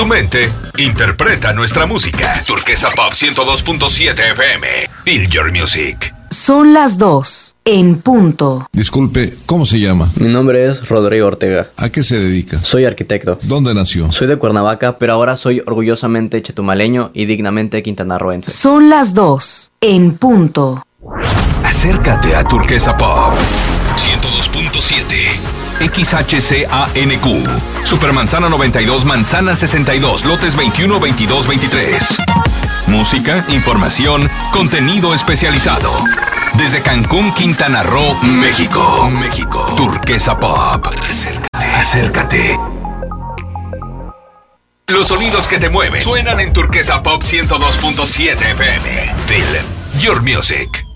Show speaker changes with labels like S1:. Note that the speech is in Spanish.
S1: mente, interpreta nuestra música. Turquesa Pop 102.7 FM. Feel your music.
S2: Son las 2 en punto.
S3: Disculpe, ¿cómo se llama?
S4: Mi nombre es Rodrigo Ortega.
S3: ¿A qué se dedica?
S4: Soy arquitecto.
S3: ¿Dónde nació?
S4: Soy de Cuernavaca, pero ahora soy orgullosamente chetumaleño y dignamente quintanarroense.
S2: Son las 2 en punto.
S1: Acércate a Turquesa Pop 102.7 XHCANQ Supermanzana 92, Manzana 62, lotes 21, 22, 23. Música, información, contenido especializado. Desde Cancún, Quintana Roo, México. Turquesa Pop. Acércate. Los sonidos que te mueven suenan en Turquesa Pop 102.7 FM. Feel your music.